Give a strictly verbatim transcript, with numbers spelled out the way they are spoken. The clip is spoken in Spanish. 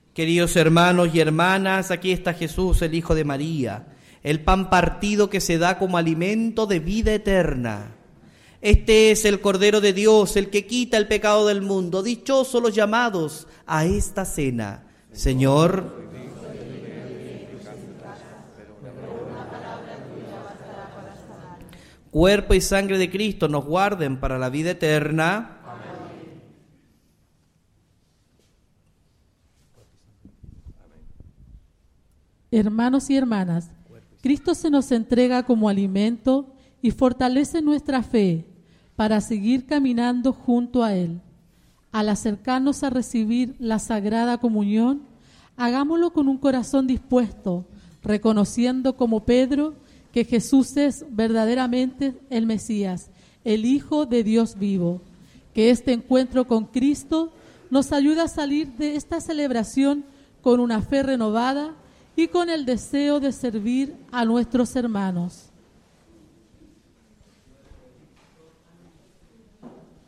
Queridos hermanos y hermanas, aquí está Jesús, el Hijo de María, el pan partido que se da como alimento de vida eterna. Este es el Cordero de Dios, el que quita el pecado del mundo. Dichosos los llamados a esta cena. Señor, cuerpo y sangre de Cristo nos guarden para la vida eterna. Hermanos y hermanas, Cristo se nos entrega como alimento y fortalece nuestra fe para seguir caminando junto a Él. Al acercarnos a recibir la Sagrada Comunión, hagámoslo con un corazón dispuesto, reconociendo como Pedro que Jesús es verdaderamente el Mesías, el Hijo de Dios vivo. Que este encuentro con Cristo nos ayude a salir de esta celebración con una fe renovada y con el deseo de servir a nuestros hermanos.